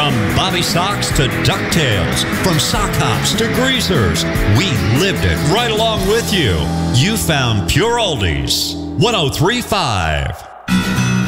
From Bobby Sox to DuckTales, from sock hops to greasers, we lived it right along with you. You found Pure Oldies 103.5.